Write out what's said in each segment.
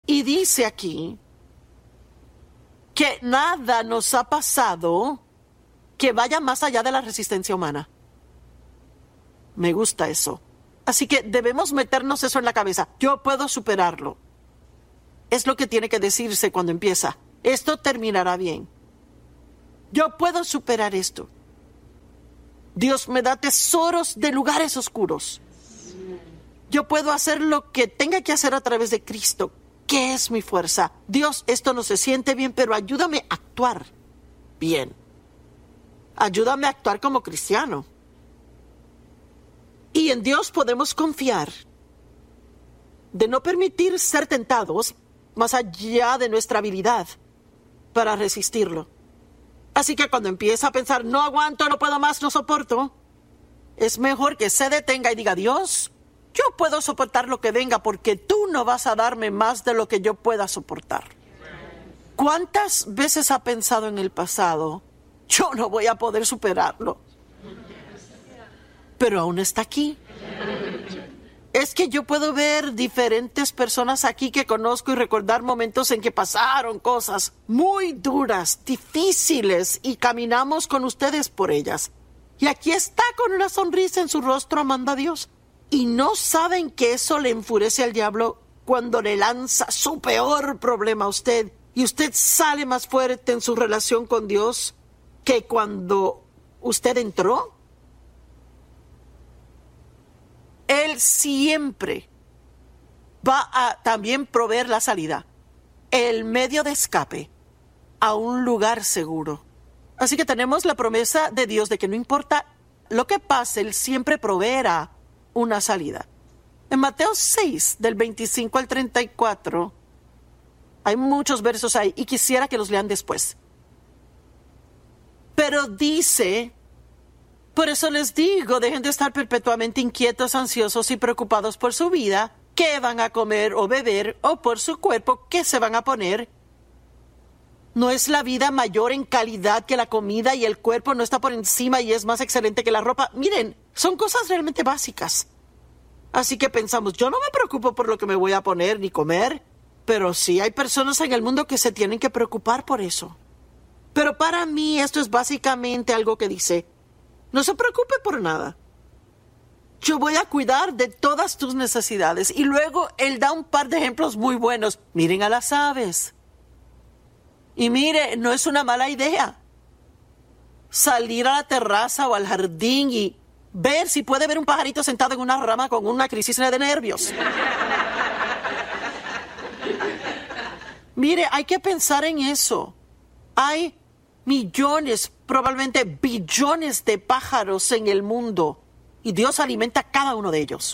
Y dice aquí que nada nos ha pasado que vaya más allá de la resistencia humana. Me gusta eso. Así que debemos meternos eso en la cabeza. Yo puedo superarlo. Es lo que tiene que decirse cuando empieza. Esto terminará bien. Yo puedo superar esto. Dios me da tesoros de lugares oscuros. Yo puedo hacer lo que tenga que hacer a través de Cristo, que es mi fuerza. Dios, esto no se siente bien, pero ayúdame a actuar bien. Ayúdame a actuar como cristiano. Y en Dios podemos confiar de no permitir ser tentados más allá de nuestra habilidad para resistirlo. Así que cuando empieza a pensar, no aguanto, no puedo más, no soporto, es mejor que se detenga y diga, Dios, yo puedo soportar lo que venga porque tú no vas a darme más de lo que yo pueda soportar. ¿Cuántas veces ha pensado en el pasado, yo no voy a poder superarlo? Pero aún está aquí. Es que yo puedo ver diferentes personas aquí que conozco y recordar momentos en que pasaron cosas muy duras, difíciles, y caminamos con ustedes por ellas. Y aquí está con una sonrisa en su rostro amando a Dios. Y no saben que eso le enfurece al diablo cuando le lanza su peor problema a usted. Y usted sale más fuerte en su relación con Dios que cuando usted entró. Él siempre va a también proveer la salida, el medio de escape a un lugar seguro. Así que tenemos la promesa de Dios de que no importa lo que pase, Él siempre proveerá una salida. En Mateo 6, del 25 al 34, hay muchos versos ahí y quisiera que los lean después. Pero dice... Por eso les digo, dejen de estar perpetuamente inquietos, ansiosos y preocupados por su vida, qué van a comer o beber, o por su cuerpo, qué se van a poner. ¿No es la vida mayor en calidad que la comida y el cuerpo no está por encima y es más excelente que la ropa? Miren, son cosas realmente básicas. Así que pensamos, yo no me preocupo por lo que me voy a poner ni comer, pero sí hay personas en el mundo que se tienen que preocupar por eso. Pero para mí esto es básicamente algo que dice... No se preocupe por nada. Yo voy a cuidar de todas tus necesidades. Y luego él da un par de ejemplos muy buenos. Miren a las aves. Y mire, no es una mala idea salir a la terraza o al jardín y ver si puede ver un pajarito sentado en una rama con una crisis de nervios. Mire, hay que pensar en eso. Hay millones, probablemente billones de pájaros en el mundo y Dios alimenta a cada uno de ellos.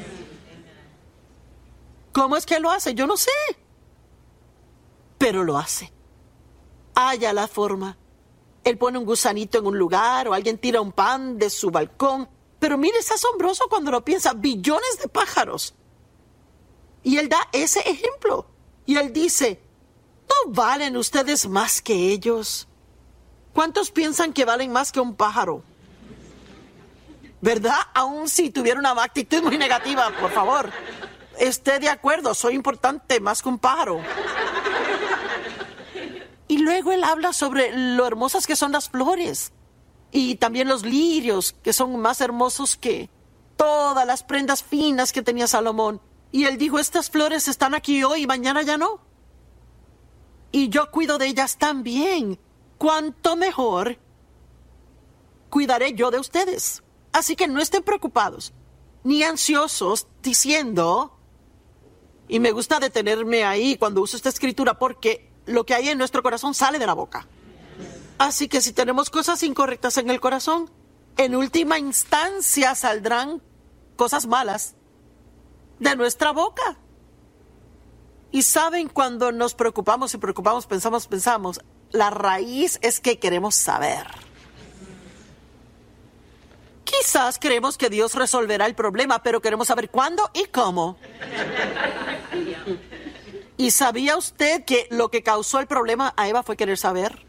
¿Cómo es que lo hace? Yo no sé, pero lo hace. Halla la forma. Él pone un gusanito en un lugar o alguien tira un pan de su balcón, pero mire, es asombroso cuando lo piensa, billones de pájaros. Y él da ese ejemplo y él dice, ¿no valen ustedes más que ellos? ¿Cuántos piensan que valen más que un pájaro? ¿Verdad? Aún si tuviera una actitud muy negativa, por favor. Esté de acuerdo, soy importante más que un pájaro. Y luego él habla sobre lo hermosas que son las flores. Y también los lirios, que son más hermosos que todas las prendas finas que tenía Salomón. Y él dijo, estas flores están aquí hoy y mañana ya no. Y yo cuido de ellas también. ¿Cuánto mejor cuidaré yo de ustedes? Así que no estén preocupados ni ansiosos diciendo, y me gusta detenerme ahí cuando uso esta escritura porque lo que hay en nuestro corazón sale de la boca. Así que si tenemos cosas incorrectas en el corazón, en última instancia saldrán cosas malas de nuestra boca. Y saben, cuando nos preocupamos y pensamos, la raíz es que queremos saber. Quizás creemos que Dios resolverá el problema, pero queremos saber cuándo y cómo. ¿Y sabía usted que lo que causó el problema a Eva fue querer saber?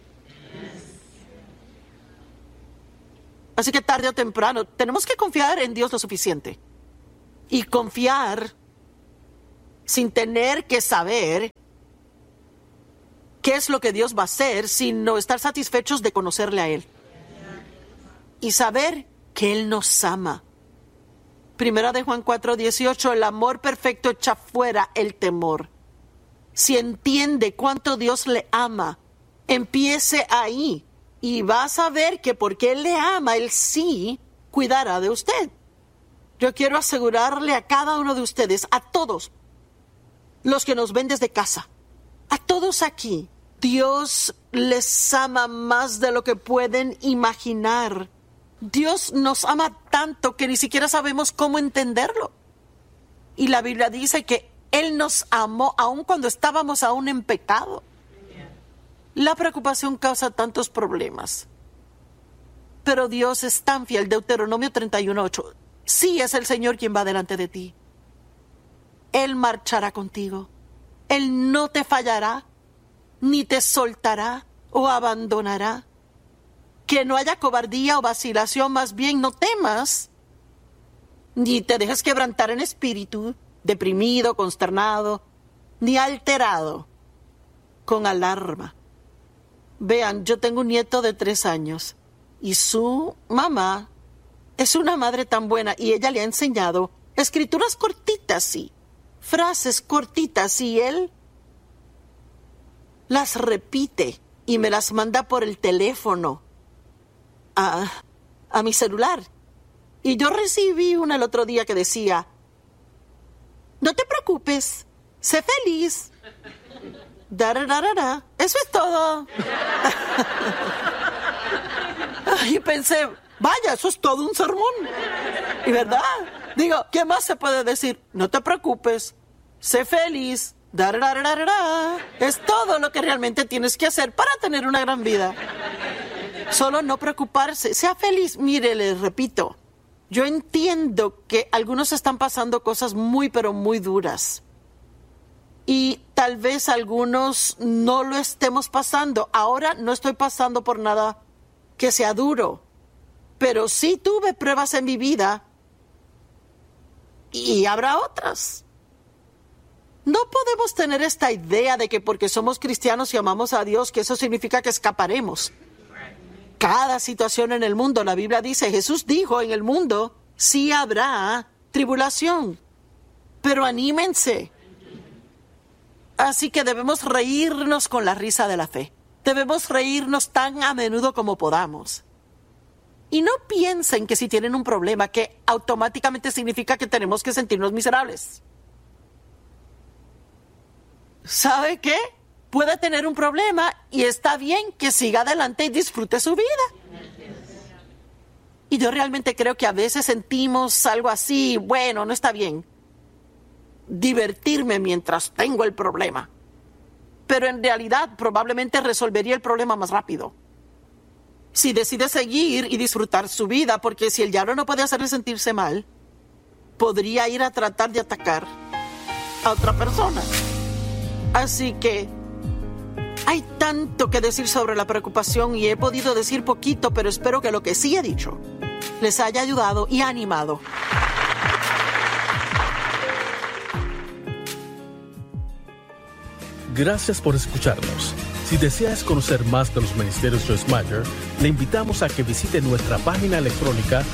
Así que tarde o temprano tenemos que confiar en Dios lo suficiente. Y confiar sin tener que saber qué es lo que Dios va a hacer, sino estar satisfechos de conocerle a Él. Y saber que Él nos ama. Primera de Juan 4:18, el amor perfecto echa fuera el temor. Si entiende cuánto Dios le ama, empiece ahí y va a saber que porque Él le ama, Él sí cuidará de usted. Yo quiero asegurarle a cada uno de ustedes, a todos los que nos ven desde casa, a todos aquí, Dios les ama más de lo que pueden imaginar. Dios nos ama tanto que ni siquiera sabemos cómo entenderlo. Y la Biblia dice que Él nos amó aun cuando estábamos aún en pecado. La preocupación causa tantos problemas. Pero Dios es tan fiel. Deuteronomio 31:8. Sí es el Señor quien va delante de ti. Él marchará contigo. Él no te fallará, ni te soltará o abandonará. Que no haya cobardía o vacilación, más bien no temas, ni te dejes quebrantar en espíritu, deprimido, consternado, ni alterado, con alarma. Vean, yo tengo un nieto de 3 años y su mamá es una madre tan buena y ella le ha enseñado escrituras cortitas, sí, frases cortitas, y él las repite y me las manda por el teléfono a mi celular. Y yo recibí una el otro día que decía: no te preocupes, sé feliz. Dararara. Eso es todo. Y pensé, vaya, eso es todo un sermón. Y verdad, digo, ¿qué más se puede decir? No te preocupes, sé feliz. Dararara. Es todo lo que realmente tienes que hacer para tener una gran vida. Solo no preocuparse, sea feliz. Mire, les repito, yo entiendo que algunos están pasando cosas muy, pero muy duras. Y tal vez algunos no lo estemos pasando. Ahora no estoy pasando por nada que sea duro, pero sí tuve pruebas en mi vida y habrá otras. No podemos tener esta idea de que porque somos cristianos y amamos a Dios, que eso significa que escaparemos. Cada situación en el mundo, la Biblia dice, Jesús dijo, en el mundo sí habrá tribulación, pero anímense. Así que debemos reírnos con la risa de la fe. Debemos reírnos tan a menudo como podamos. Y no piensen que si tienen un problema, que automáticamente significa que tenemos que sentirnos miserables. ¿Sabe qué? Puede tener un problema y está bien que siga adelante y disfrute su vida. Y yo realmente creo que a veces sentimos algo así, bueno, no está bien divertirme mientras tengo el problema. Pero en realidad probablemente resolvería el problema más rápido si decide seguir y disfrutar su vida, porque si el diablo no puede hacerle sentirse mal, podría ir a tratar de atacar a otra persona. Así que hay tanto que decir sobre la preocupación y he podido decir poquito, pero espero que lo que sí he dicho les haya ayudado y animado. Gracias por escucharnos. Si deseas conocer más de los ministerios Joyce Meyer, le invitamos a que visite nuestra página electrónica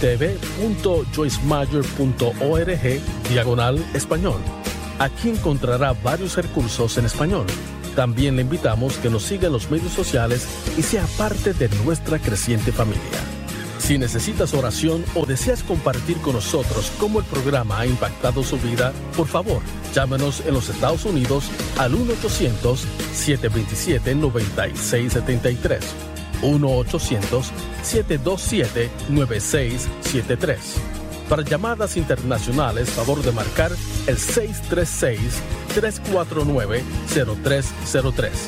tv.joycemeyer.org/español. Aquí encontrará varios recursos en español. También le invitamos que nos siga en los medios sociales y sea parte de nuestra creciente familia. Si necesitas oración o deseas compartir con nosotros cómo el programa ha impactado su vida, por favor, llámenos en los Estados Unidos al 1-800-727-9673. 1-800-727-9673. Para llamadas internacionales, favor de marcar el 636-349-0303.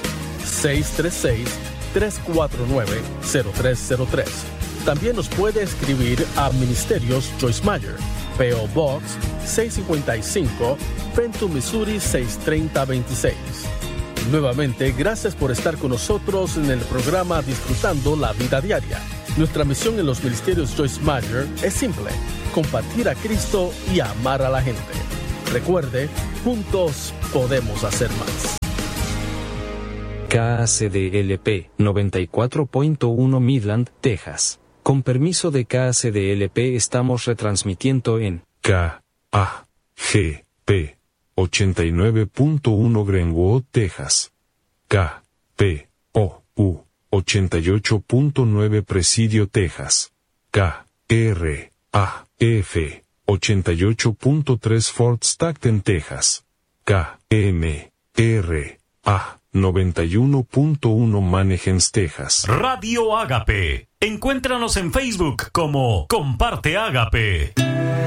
636-349-0303. También nos puede escribir a Ministerios Joyce Meyer, P.O. Box 655, Fenton, Missouri 63026. Nuevamente, gracias por estar con nosotros en el programa Disfrutando la Vida Diaria. Nuestra misión en los Ministerios Joyce Meyer es simple: compartir a Cristo y amar a la gente. Recuerde, Juntos podemos hacer más. KACDLP 94.1 Midland, Texas. Con permiso de KACDLP estamos retransmitiendo en KAGP 89.1 Greenwood, Texas. KPOU 88.9 Presidio, Texas. KRAF 88.3 Fort Stockton, Texas. KMRA 91.1 Manhegens, Texas. Radio Ágape. Encuéntranos en Facebook como Comparte Ágape.